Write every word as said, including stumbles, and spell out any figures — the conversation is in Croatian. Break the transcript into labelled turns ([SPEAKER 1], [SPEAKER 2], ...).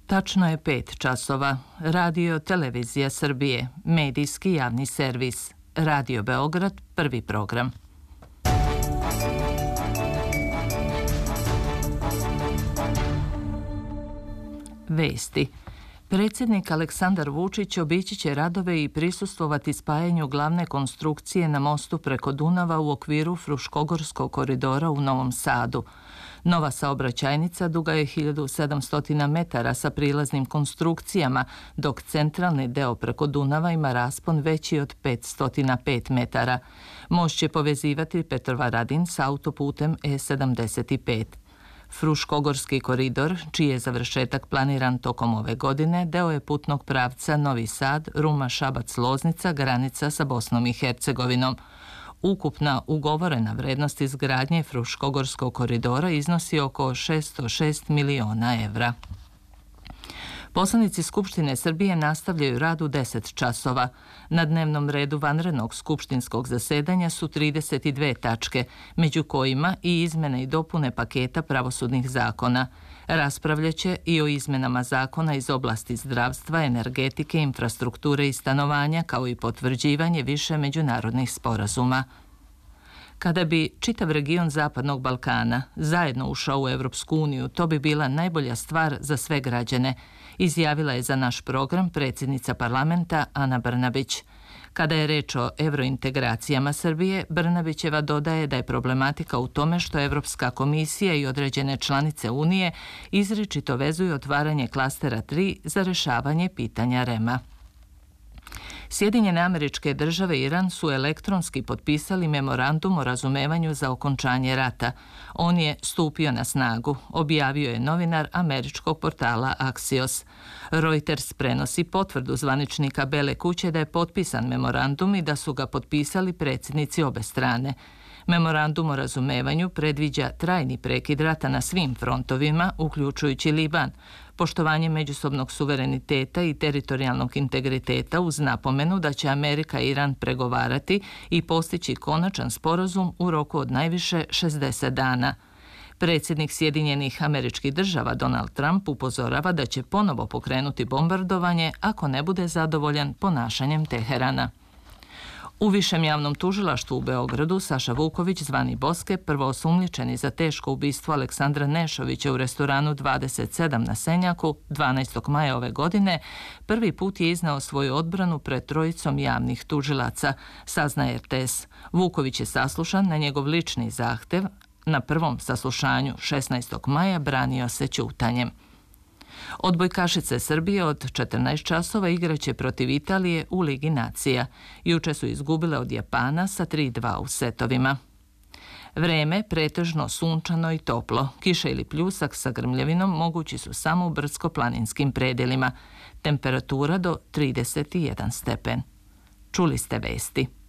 [SPEAKER 1] Tačno je pet časova. Radio Televizija Srbije, medijski javni servis. Radio Beograd, prvi program. Vesti. Predsjednik Aleksandar Vučić obići će radove i prisustvovati spajanju glavne konstrukcije na mostu preko Dunava u okviru Fruškogorskog koridora u Novom Sadu. Nova saobraćajnica duga je hiljadu sedamsto metara sa prilaznim konstrukcijama, dok centralni deo preko Dunava ima raspon veći od petsto pet metara. Most će povezivati Petrovaradin sa autoputem E sedamdeset pet. Fruškogorski koridor, čiji je završetak planiran tokom ove godine, deo je putnog pravca Novi Sad, Ruma, Šabac, Loznica, granica sa Bosnom i Hercegovinom. Ukupna ugovorena vrednost izgradnje Fruškogorskog koridora iznosi oko šesto šest miliona evra. Poslanici Skupštine Srbije nastavljaju rad u deset časova. Na dnevnom redu vanrednog skupštinskog zasedanja su trideset dve tačke, među kojima i izmene i dopune paketa pravosudnih zakona. Raspravljaće i o izmenama zakona iz oblasti zdravstva, energetike, infrastrukture i stanovanja, kao i potvrđivanje više međunarodnih sporazuma. Kada bi čitav region Zapadnog Balkana zajedno ušao u Evropsku uniju, to bi bila najbolja stvar za sve građane, izjavila je za naš program predsjednica parlamenta Ana Brnabić. Kada je reč o evrointegracijama Srbije, Brnabićeva dodaje da je problematika u tome što Evropska komisija i određene članice Unije izričito vezuju otvaranje klastera tri za rešavanje pitanja Rema. Sjedinjene Američke Države i Iran su elektronski potpisali memorandum o razumevanju za okončanje rata. On je stupio na snagu, objavio je novinar američkog portala Axios. Reuters prenosi potvrdu zvaničnika Bele kuće da je potpisan memorandum i da su ga potpisali predsjednici obe strane. Memorandum o razumevanju predviđa trajni prekid rata na svim frontovima, uključujući Liban, poštovanje međusobnog suvereniteta i teritorijalnog integriteta uz napomenu da će Amerika i Iran pregovarati i postići konačan sporazum u roku od najviše šezdeset dana. Predsjednik Sjedinjenih Američkih Država Donald Trump upozorava da će ponovo pokrenuti bombardovanje ako ne bude zadovoljan ponašanjem Teherana. U Višem javnom tužilaštvu u Beogradu Saša Vuković, zvani Boske, prvoosumnjičeni za teško ubistvo Aleksandra Nešovića u restoranu dvadeset sedam na Senjaku dvanaestog maja ove godine, prvi put je iznao svoju odbranu pred trojicom javnih tužilaca, saznaje R T S. Vuković je saslušan na njegov lični zahtev. Na prvom saslušanju šesnaestog maja branio se ćutanjem. Odbojkašice Srbije od četrnaest časova igraće protiv Italije u Ligi nacija. Juče su izgubile od Japana sa tri dva u setovima. Vreme pretežno sunčano i toplo. Kiša ili pljusak sa grmljavinom mogući su samo u brdsko-planinskim predelima. Temperatura do trideset jedan stepen. Čuli ste vesti.